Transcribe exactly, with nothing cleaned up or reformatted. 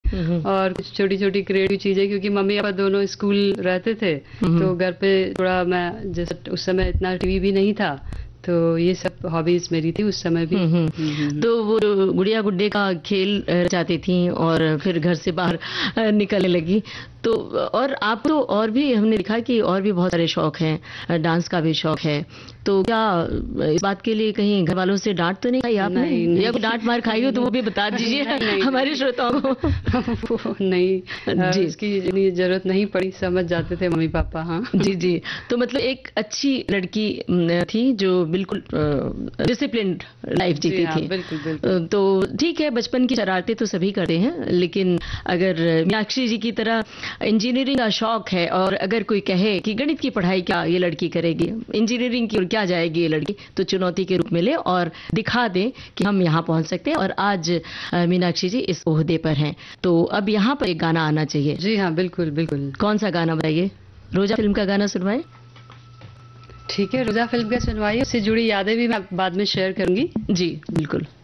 और कुछ छोटी छोटी क्रिएटिव चीजें, क्योंकि मम्मी पापा दोनों स्कूल रहते थे तो घर पे थोड़ा मैं, जैसे उस समय इतना टीवी भी नहीं था, तो ये सब हॉबीज मेरी थी उस समय भी। हम्म, हम्म। तो वो गुड़िया गुड्डे का खेल जाती थी और फिर घर से बाहर निकलने लगी। तो और आप तो और भी हमने देखा कि और भी बहुत सारे शौक हैं, डांस का भी शौक है, तो क्या इस बात के लिए कहीं घर वालों से डांट तो नहीं खाई आपने? नहीं, नहीं। या कोई डांट मार खाई हो तो वो भी बता दीजिए हमारे श्रोताओं को। नहीं जी, इसकी इतनी जरूरत नहीं पड़ी, समझ जाते थे मम्मी पापा। हाँ जी जी। तो मतलब एक अच्छी लड़की थी जो बिल्कुल डिसिप्लिन्ड लाइफ जीती हाँ, थी। बिल्कुल बिल्कुल। तो ठीक है, बचपन की शरारतें तो सभी करते हैं, लेकिन अगर मीनाक्षी जी की तरह इंजीनियरिंग का शौक है और अगर कोई कहे कि गणित की पढ़ाई क्या ये लड़की करेगी, इंजीनियरिंग की ओर क्या जाएगी ये लड़की, तो चुनौती के रूप में ले और दिखा दे कि हम यहाँ पहुंच सकते हैं। और आज मीनाक्षी जी इस ओहदे पर हैं, तो अब यहाँ पर एक गाना आना चाहिए। जी हाँ, बिल्कुल बिल्कुल। कौन सा गाना बताइए? रोजा फिल्म का गाना सुनवाएं? ठीक है, रोजा फिल्म का सुनवाइए, उससे जुड़ी यादें भी मैं बाद में शेयर करूंगी। जी बिल्कुल।